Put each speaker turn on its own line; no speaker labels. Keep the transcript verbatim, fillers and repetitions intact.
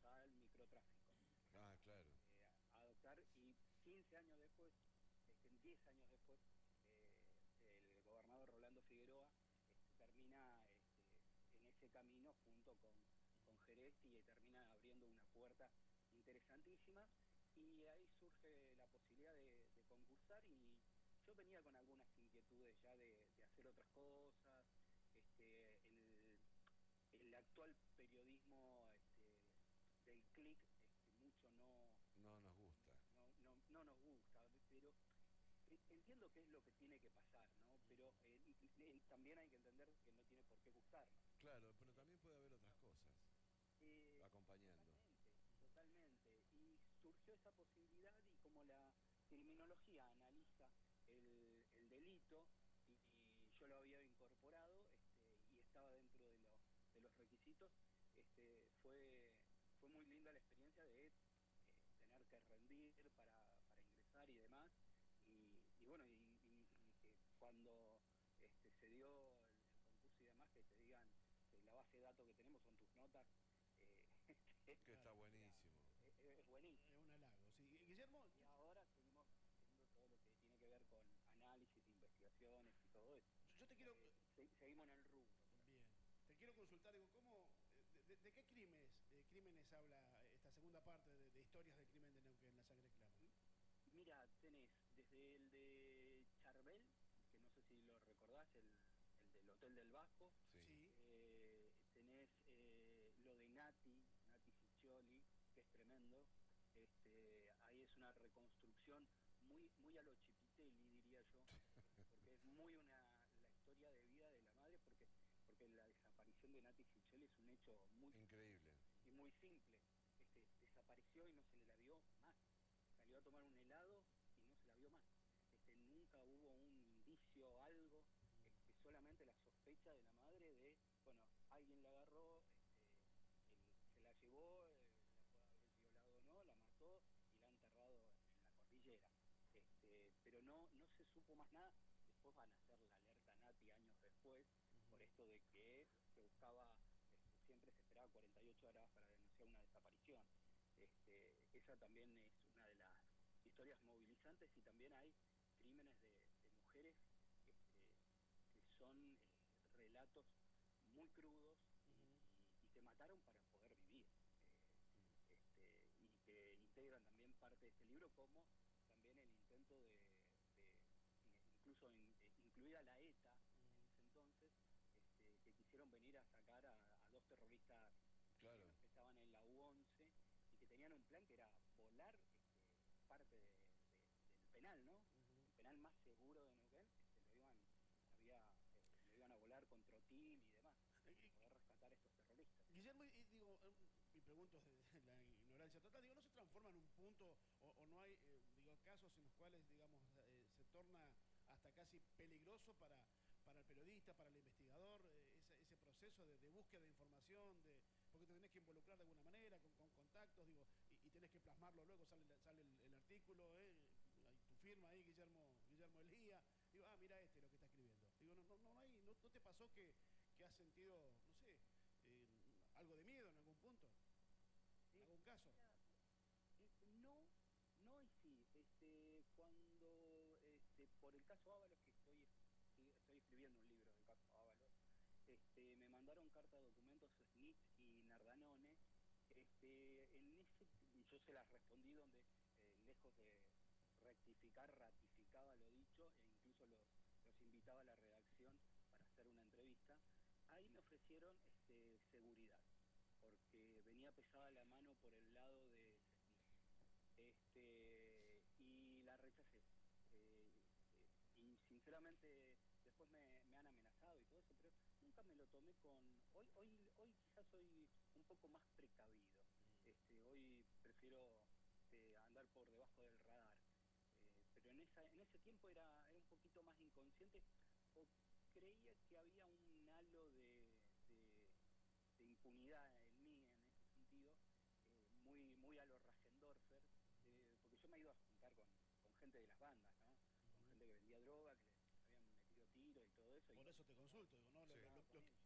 al microtráfico.
Ah, claro.
Eh, a adoptar y quince años después, este, diez años después, eh, el gobernador Rolando Figueroa este, termina este, en ese camino junto con, con Jerez y termina abriendo una puerta interesantísima y ahí surge la posibilidad de, de concursar y yo venía con algunas inquietudes ya de, de hacer otras cosas, este, el, el actual periodismo este, del clic este, mucho no,
No nos gusta.
no, no, no nos gusta, pero entiendo qué es lo que tiene que pasar, ¿no? Pero eh, eh, también hay que entender que no tiene por qué gustarnos.
Claro, pero
Eh,
también puede haber otras cosas
eh,
acompañando.
totalmente, totalmente. Y surgió esa posibilidad y como la criminología analiza el, el delito y, y yo lo había incorporado este, y estaba dentro de, lo, de los requisitos, este, fue, fue muy linda la experiencia de eh, tener que rendir para, para ingresar y demás. Y, y bueno, y, y, y que cuando este, se dio el, el concurso y demás, que te digan que la base de datos que tenemos son tus notas, eh,
Que está
o sea,
buenísimo.
es, es
Es
buenísimo.
un halago, sí. Guillermo,
Y
yo,
ahora seguimos haciendo todo lo que tiene que ver con análisis, investigaciones y todo eso.
yo te
O sea
quiero...
que se, seguimos en el rubro, por así
Bien. Te quiero consultar, digo, ¿cómo, de, de, de qué crímenes, eh, crímenes habla esta segunda parte de, de historias del crimen de Neuquén, La Sangre Clama?
decirlo. Mira, tenés desde el de Charbel, que no sé si lo recordás, el, el del Hotel del Vasco,
Sí.
Sí.
eh, tenés eh, lo de Nati, Nati Ciccioli, que es tremendo. Este, ahí es una reconstrucción muy, muy a lo Chipitelli, diría yo, este, porque es muy una la historia de vida de la madre, porque, porque la desaparición de Nati Ciccioli es un hecho muy
Increíble.
y muy simple. Este, desapareció y no se le la vio más. Salió a tomar un helado y no se la vio más. Este, nunca hubo un indicio, algo, este, solamente la sospecha de la madre de, bueno, alguien la agarró, este, el, se la llevó, eh, la puede haber violado o no, la mató y la ha enterrado en la cordillera. Este, pero no, no se supo más nada. Después van a hacer la alerta Nati años después, por esto de que se buscaba, este, siempre se esperaba cuarenta y ocho horas para denunciar una desaparición. Este, esa también es una de las historias movilizantes y también hay crímenes de, de mujeres este, que son eh, relatos muy crudos y, y que mataron para poder vivir. Eh, este, y que integran también parte de este libro, como también el intento de, de incluso in, incluida la ETA en ese entonces, este, que quisieron venir a sacar a, a dos terroristas
Claro.
chilenos que estaban en la U once y que tenían un plan que era volar este, parte de, de, del penal, ¿no? El penal más seguro de Neuquén, este, lo iban había eh, lo iban a volar con trotil y demás para
Eh,
poder rescatar a estos terroristas.
Guillermo, y, y digo, eh, mi pregunta es de la ignorancia total, digo, ¿no se transforma en un punto o, o no hay, eh, digo, casos en los cuales, digamos, eh, se torna hasta casi peligroso para, para el periodista, para el investigador, eh, ese, ese proceso de, de búsqueda de información, de, porque te tenés que involucrar de alguna manera, con, con contactos, digo, y, y tenés que plasmarlo luego, sale, sale el, el artículo, eh, hay tu firma ahí, Guillermo, Guillermo Elía, digo, ah, mira este lo que está escribiendo. Digo, no, no, no, hay, no, no te pasó que, que has sentido, no sé, eh, algo de miedo en algún punto, en
Eh,
algún caso.
mira, eh, no, no y sí. Este, cuando, este, por el caso Ábalos, que estoy, estoy escribiendo un libro del caso Ábalos, este, me mandaron carta de documentos Snitch y Nardanone. Este, en ese, yo se las respondí donde, eh, lejos de rectificar, ratificaba lo dicho e incluso los, los invitaba a la redacción para hacer una entrevista. Ahí me ofrecieron este, seguridad porque venía pesada la mano por el lado de Snitch. Este, y la rechacé. Eh, eh, y sinceramente después me, me, han amenazado y todo eso, pero nunca me lo tomé con... Hoy, hoy, hoy quizás soy un poco más precavido. Este, hoy prefiero este, andar por debajo del radar. Eh, pero en, esa, en ese tiempo era, era un poquito más inconsciente o creía que había un halo de, de de impunidad en mí en ese sentido, eh, muy, muy a lo Rasendorfer, eh, porque yo me he ido a juntar con, con gente de las bandas, ¿no? Con gente que vendía droga, que les habían metido tiros y todo eso,
Por
y
eso te
yo me
consulto, digo, ¿no? Lo,
Sí.
lo,
juntaba
lo,
con
lo,
ellos.